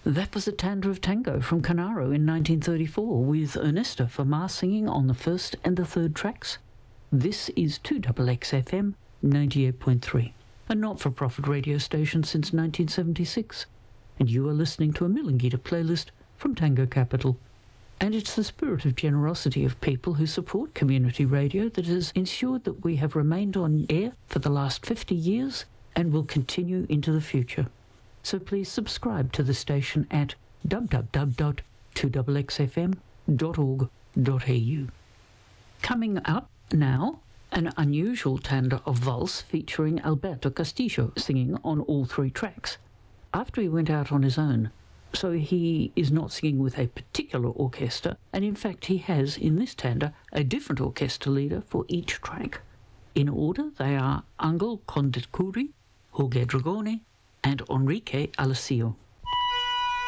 That was a tanda of tango from Canaro in 1934 with Ernesto Famar singing on the first and the third tracks. This is 2XXFM 98.3, a not-for-profit radio station since 1976, and you are listening to a Milingita playlist from Tango Capital. And it's the spirit of generosity of people who support community radio that has ensured that we have remained on air for the last 50 years and will continue into the future. So please subscribe to the station at www.2xxfm.org.au. Coming up now, an unusual tanda of valse featuring Alberto Castillo singing on all three tracks. After he went out on his own, so he is not singing with a particular orchestra, and in fact he has, in this tanda, a different orchestra leader for each track. In order, they are Angel Conditcuri, Jorge Dragone, and Enrique Alessio.